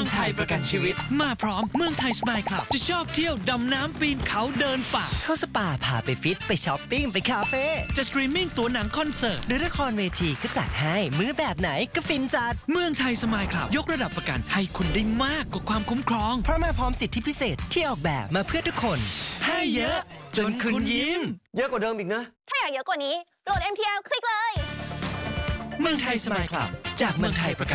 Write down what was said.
องไทยประกันชีวิตมาพร้อมเมืองไทยสมายคลับจะชอบเที่ยวดำน้ำปีนเขาเดินป่าเข้าสปาพาไปฟิตไปช้อปปิ้งไปคาเฟ่จะสตรีมมิ่งตัวหนังคอนเสิร์ตหรือละครเวทีก็จัดให้มื้อแบบไหนก็ฟินจัดเมืองไทยสมายคลับยกระดับประกันให้คุณได้มากกว่าความคุ้มครองเพราะมาพร้อมสิทธิพิเศษที่ออกแบบมาเพื่อทุกคนให้เยอะจนคุณยิ้มเยอะกว่าเดิมอีกนะถ้าอยากเยอะกว่านี้โหลด MTL คลิกเลยเมืองไทยสมายคลับจากเมืองไทยประกัน